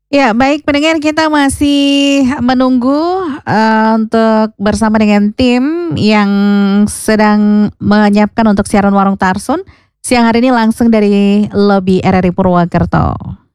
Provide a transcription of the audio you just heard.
Ya, baik pendengar kita masih menunggu, untuk bersama dengan tim yang sedang menyiapkan untuk siaran Warung Tarsun, siang hari ini langsung dari lobi RRI Purwokerto.